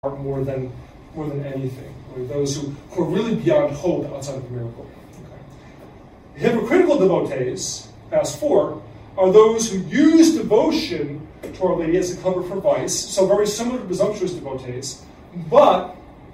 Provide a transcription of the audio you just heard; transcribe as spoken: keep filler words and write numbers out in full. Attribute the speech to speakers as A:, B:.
A: more than more than anything. Right? Those who, who are really beyond hope outside of a miracle. Okay. Hypocritical devotees, pass four, are those who use devotion to Our Lady as a cover for vice, so very similar to presumptuous devotees, but